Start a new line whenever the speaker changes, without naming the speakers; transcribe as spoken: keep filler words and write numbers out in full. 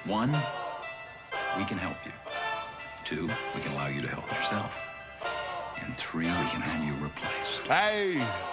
One, we can help you. Two, we can allow you to help yourself. And three, we can have you replaced.
Hey!